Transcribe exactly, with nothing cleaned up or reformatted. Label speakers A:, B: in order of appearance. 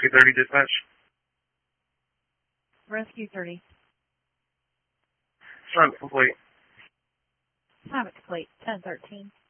A: Rescue thirty dispatch.
B: Rescue thirty.
A: Assignment complete.
B: Assignment complete. ten thirteen.